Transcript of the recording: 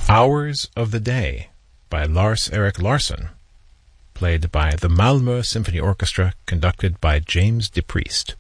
Hours of the Day by Lars-Erik Larsson, played by the Malmö Symphony Orchestra, conducted by James DePriest.